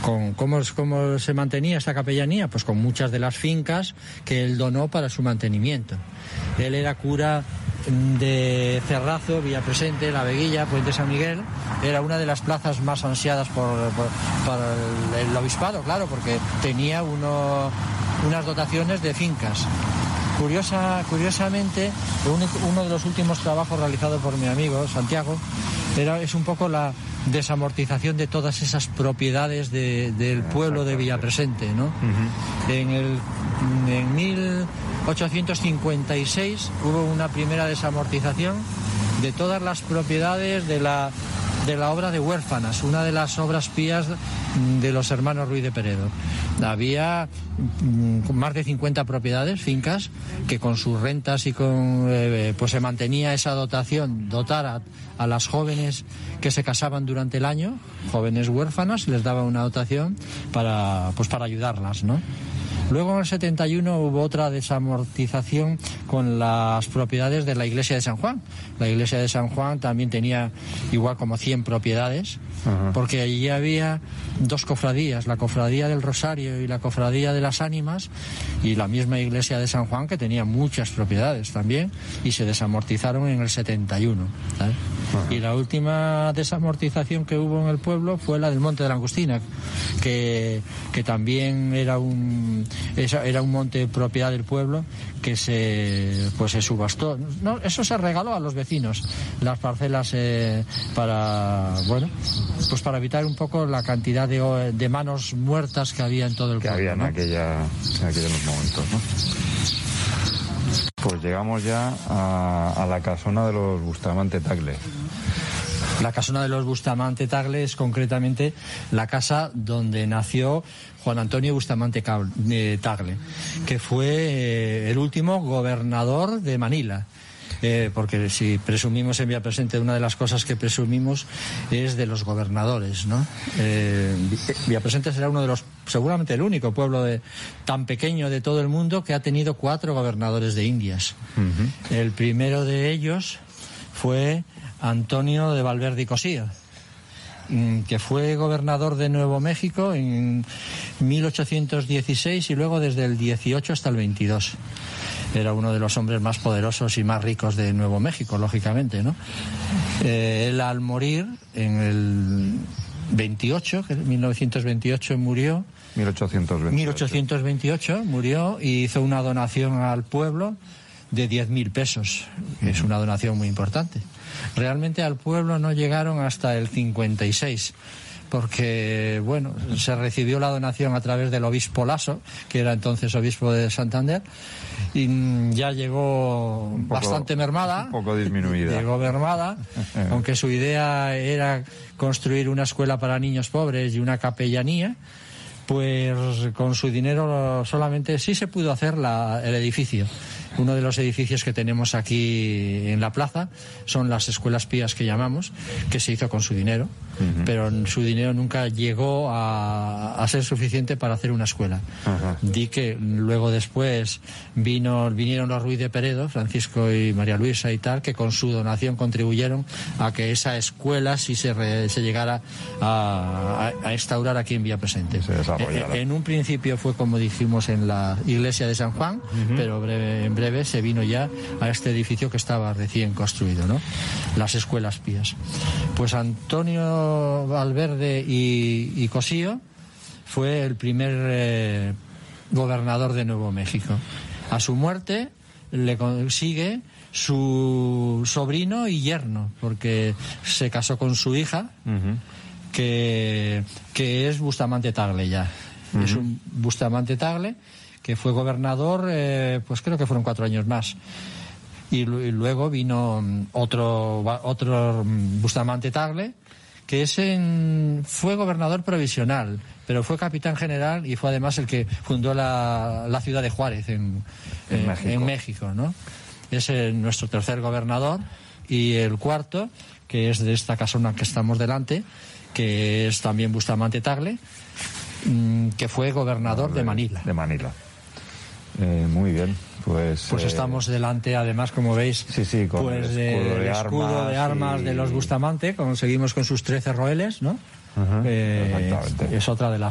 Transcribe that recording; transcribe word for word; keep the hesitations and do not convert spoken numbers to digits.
con ¿cómo, cómo se mantenía esta capellanía? Pues con muchas de las fincas que él donó para su mantenimiento. Él era cura de Cerrazo, Villapresente, La Veguilla, Puente San Miguel. Era una de las plazas más ansiadas por, por, por el, el obispado, claro, porque tenía uno, unas dotaciones de fincas. Curiosa, curiosamente, uno de los últimos trabajos realizados por mi amigo Santiago era, es un poco la desamortización de todas esas propiedades de, del pueblo de Villapresente, ¿no? Uh-huh. En el en mil ochocientos cincuenta y seis hubo una primera desamortización de todas las propiedades de la de la obra de Huérfanas, una de las obras pías de los hermanos Ruiz de Peredo. Había más de cincuenta propiedades, fincas, que con sus rentas y con eh, pues se mantenía esa dotación, dotar a, a las jóvenes que se casaban durante el año, jóvenes huérfanas, les daba una dotación para pues para ayudarlas, ¿no? Luego en el setenta y uno hubo otra desamortización con las propiedades de la iglesia de San Juan. La iglesia de San Juan también tenía igual como cien propiedades, uh-huh. porque allí había dos cofradías, la cofradía del Rosario y la cofradía de las Ánimas, y la misma iglesia de San Juan, que tenía muchas propiedades también, y se desamortizaron en el setenta y uno, ¿sabes? Uh-huh. Y la última desamortización que hubo en el pueblo fue la del Monte de la Angustina, que, que también era un era un monte propiedad del pueblo que se pues se subastó. No, eso se regaló a los vecinos, las parcelas eh, para bueno pues para evitar un poco la cantidad de, de manos muertas que había en todo el que pueblo, había en, ¿no? aquella, en aquellos momentos, ¿no? Pues llegamos ya a, a la casona de los Bustamante Tagle. La casona de los Bustamante Tagle es concretamente la casa donde nació Juan Antonio Bustamante Tagle, que fue eh, el último gobernador de Manila. Eh, porque si presumimos en Villapresente, una de las cosas que presumimos es de los gobernadores, ¿no? Eh, Villapresente será uno de los, seguramente el único pueblo de, tan pequeño de todo el mundo que ha tenido cuatro gobernadores de Indias. Uh-huh. El primero de ellos fue Antonio de Valverde y Cosío, que fue gobernador de Nuevo México en mil ochocientos dieciséis y luego desde el dieciocho hasta el veintidós. Era uno de los hombres más poderosos y más ricos de Nuevo México, lógicamente, ¿no? Eh, él al morir en el veintiocho, que en mil novecientos veintiocho murió. mil ochocientos veintiocho. mil ochocientos veintiocho murió y hizo una donación al pueblo de diez mil pesos. Uh-huh. Es una donación muy importante. Realmente al pueblo no llegaron hasta el cincuenta y seis, porque, bueno, se recibió la donación a través del obispo Lasso, que era entonces obispo de Santander, y ya llegó un poco, bastante mermada. Un poco disminuida. Llegó mermada, aunque su idea era construir una escuela para niños pobres y una capellanía. Pues con su dinero solamente sí se pudo hacer la, el edificio. Uno de los edificios que tenemos aquí en la plaza son las escuelas pías que llamamos, que se hizo con su dinero, uh-huh. pero su dinero nunca llegó a, a ser suficiente para hacer una escuela. Uh-huh. Di que luego después vino, vinieron los Ruiz de Peredo, Francisco y María Luisa y tal, que con su donación contribuyeron a que esa escuela sí se, re, se llegara a, a, a instaurar aquí en Villapresente. En, en un principio fue, como dijimos, en la iglesia de San Juan, uh-huh. pero breve, en breve se vino ya a este edificio que estaba recién construido, ¿no? Las escuelas pías. Pues Antonio Valverde y, y Cosío fue el primer eh, gobernador de Nuevo México. A su muerte le sigue su sobrino y yerno, porque se casó con su hija, uh-huh. que, que es Bustamante Tagle ya. Uh-huh. Es un Bustamante Tagle que fue gobernador, eh, pues creo que fueron cuatro años más. Y, y luego vino otro otro Bustamante Tagle, que es en, fue gobernador provisional, pero fue capitán general y fue además el que fundó la, la ciudad de Juárez en, en, eh, México. en México, ¿no? Es el, nuestro tercer gobernador, y el cuarto, que es de esta casona que estamos delante, que es también Bustamante Tagle, que fue gobernador de, de Manila. De Manila. Eh, muy bien, pues... Pues eh, estamos delante, además, como veis, sí, sí, con pues el escudo, de, de, escudo armas de armas y... de los Bustamante, conseguimos con sus trece roeles, ¿no? Uh-huh, eh, es otra de las